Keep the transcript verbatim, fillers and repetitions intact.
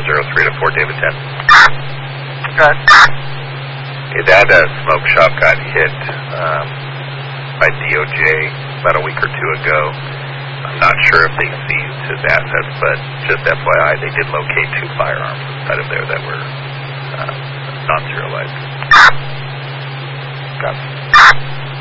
zero three to four David ten. Okay. Okay, that uh, smoke shop got hit um, by D O J about a week or two ago. I'm not sure if they seized his assets, but just F Y I, they did locate two firearms inside of there that were uh, non-serialized. Got